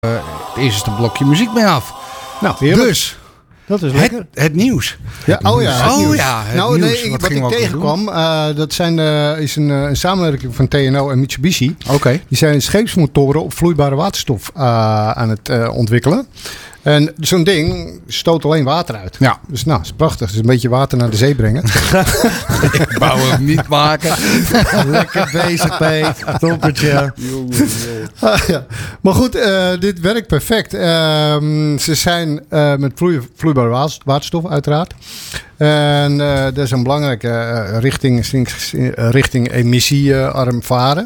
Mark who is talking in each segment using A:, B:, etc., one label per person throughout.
A: het eerste blokje muziek mee af.
B: Nou, heerlijk.
A: Dus,
B: dat is lekker.
A: Het nieuws.
B: Ja, het nieuws.
A: Het nieuws.
B: Wat ik tegenkwam, dat is een samenwerking van TNO en Mitsubishi.
A: Oké.
B: Die zijn scheepsmotoren op vloeibare waterstof aan het ontwikkelen. En zo'n ding stoot alleen water uit.
A: Ja.
B: Dus nou, is prachtig. Dus een beetje water naar de zee brengen.
A: Ik wou hem niet maken.
C: Lekker bezig, Peet. Toppertje.
B: Ja. Maar goed, dit werkt perfect. Ze zijn met vloeibare waterstof uiteraard. En dat is een belangrijke richting emissiearm varen.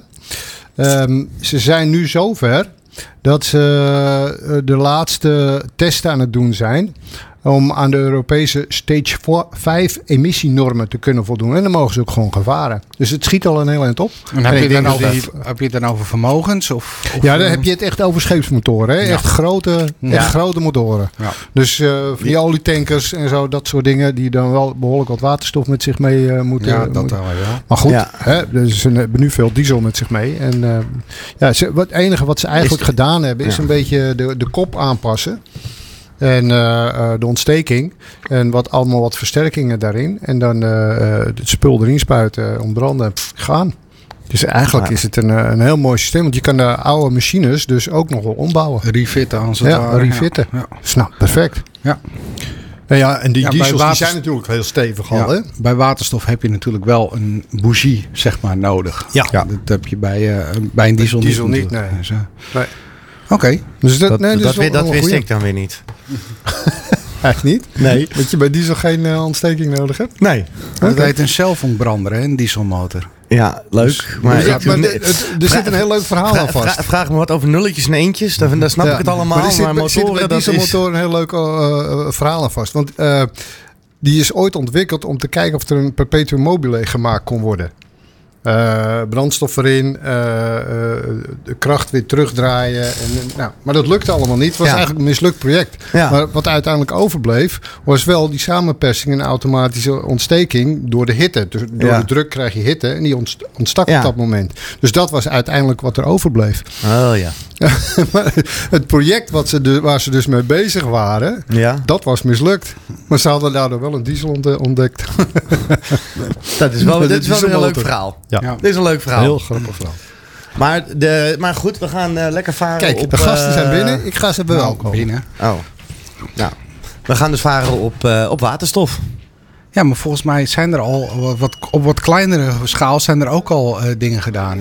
B: Ze zijn nu zover dat ze de laatste testen aan het doen zijn om aan de Europese Stage 5 emissienormen te kunnen voldoen. En dan mogen ze ook gewoon gaan varen. Dus het schiet al een heel eind op.
A: En heb je het dan over vermogens?
B: Ja, dan heb je het echt over scheepsmotoren. Hè?
A: Ja.
B: Echt grote motoren. Ja. Dus van die olietankers en zo, dat soort dingen die dan wel behoorlijk wat waterstof met zich mee moeten.
A: Ja, dat wel, ja.
B: Maar goed, dus ze hebben nu veel diesel met zich mee. En het enige wat ze eigenlijk gedaan hebben is een beetje de kop aanpassen. En de ontsteking. En allemaal wat versterkingen daarin. En dan het spul erin spuiten, ontbranden, gaan. Dus eigenlijk is het een heel mooi systeem. Want je kan de oude machines dus ook nog wel ombouwen.
A: Refitten als het ware.
B: Refitten. Ja. Dus nou, perfect.
A: Ja.
B: En die diesels die zijn natuurlijk heel stevig al. Hè?
A: Bij waterstof heb je natuurlijk wel een bougie, zeg maar, nodig.
B: Ja.
A: Dat heb je bij een diesel niet.
B: Nee.
A: Dus,
B: nee.
A: Oké.
B: Dus dat
C: wist ik dan weer niet.
B: Echt niet?
C: Nee.
B: Dat je bij diesel geen ontsteking nodig hebt?
C: Nee.
A: Dat heet een zelfontbrander, hè, een dieselmotor.
C: Ja, leuk.
A: Dus,
C: maar
B: er zit een heel leuk verhaal aan vast.
C: Vraag me wat over nulletjes en eentjes. Daar snap ik het allemaal.
B: Maar er zit bij dieselmotoren een heel leuk verhaal aan vast. Want die is ooit ontwikkeld om te kijken of er een perpetuum mobile gemaakt kon worden. Brandstof erin, de kracht weer terugdraaien. Maar dat lukte allemaal niet. Het was eigenlijk een mislukt project. Ja. Maar wat uiteindelijk overbleef, was wel die samenpersing en automatische ontsteking door de hitte. Dus door de druk krijg je hitte en die ontstak op dat moment. Dus dat was uiteindelijk wat er overbleef.
C: Oh ja.
B: Maar het project waar ze dus mee bezig waren, dat was mislukt. Maar ze hadden daardoor wel een diesel ontdekt.
C: Dat is wel een leuk verhaal. Ja. Dit is een leuk verhaal.
B: Heel grappig verhaal.
C: Maar goed, we gaan lekker varen.
B: Kijk, de gasten zijn binnen. Ik ga ze welkomen.
A: Binnen.
C: Oh. Nou, we gaan dus varen op waterstof.
A: Ja, maar volgens mij zijn er al op wat kleinere schaal zijn er ook al dingen gedaan.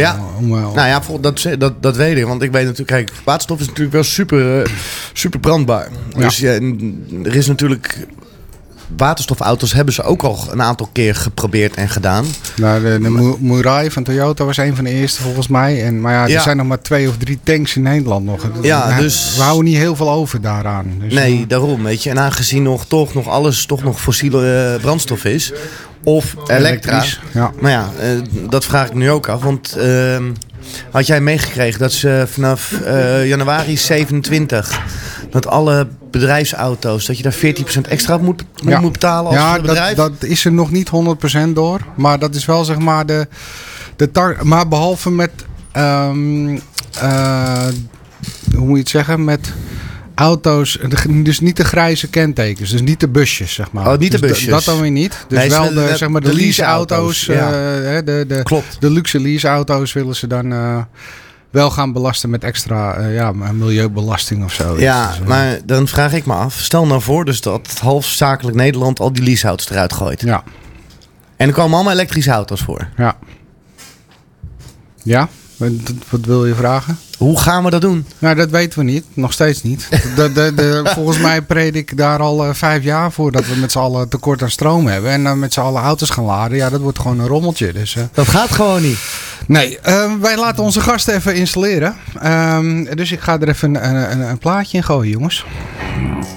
C: Dat weet ik. Want ik weet natuurlijk, kijk, waterstof is natuurlijk wel super brandbaar. Ja. Dus er is natuurlijk... Waterstofauto's hebben ze ook al een aantal keer geprobeerd en gedaan.
A: Nou, de Mirai van Toyota was een van de eerste volgens mij. Maar er zijn nog maar 2 of 3 tanks in Nederland nog.
C: Dus
A: we houden niet heel veel over daaraan. Dus,
C: nee, daarom. Weet je. En aangezien alles nog fossiele brandstof is. Of elektra.
A: Ja.
C: Maar dat vraag ik nu ook af. Want had jij meegekregen dat ze vanaf januari 27... dat alle bedrijfsauto's, dat je daar 14% extra moet betalen als bedrijf?
A: Dat is er nog niet 100% door. Maar dat is wel zeg maar maar behalve met hoe moet je het zeggen? Met auto's, dus niet de grijze kentekens, dus niet de busjes, zeg maar.
C: Oh, niet de busjes.
A: Dat dan weer niet. Dus
C: nee,
A: wel de leaseauto's.
C: Klopt.
A: De luxe leaseauto's willen ze dan wel gaan belasten met extra milieubelasting of zo.
C: Ja, dus, maar dan vraag ik me af. Stel nou voor dus dat half zakelijk Nederland al die leaseauto's eruit gooit.
A: Ja.
C: En er komen allemaal elektrische auto's voor.
A: Ja. Ja? Wat wil je vragen?
C: Hoe gaan we dat doen?
A: Nou, dat weten we niet. Nog steeds niet. Volgens mij predik ik daar al 5 jaar voor dat we met z'n allen tekort aan stroom hebben. En dan met z'n allen auto's gaan laden. Ja, dat wordt gewoon een rommeltje. Dus,
C: dat gaat gewoon niet.
A: Nee, wij laten onze gasten even installeren. Dus ik ga er even een plaatje in gooien, jongens.